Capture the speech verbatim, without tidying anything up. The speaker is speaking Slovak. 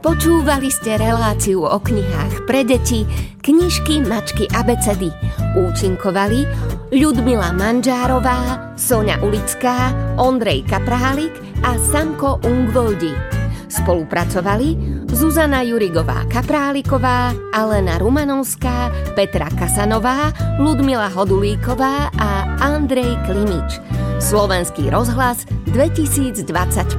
Počúvali ste reláciu o knihách pre deti Knižky, mačky, abecedy. Účinkovali Ľudmila Manžárová, Soňa Ulická, Ondrej Kaprálik a Samko Ungvoldi. Spolupracovali Zuzana Jurigová Kapráliková, Alena Rumanovská, Petra Kasanová, Ľudmila Hodulíková a Andrej Klimič. Slovenský rozhlas dvetisícdvadsaťpäť.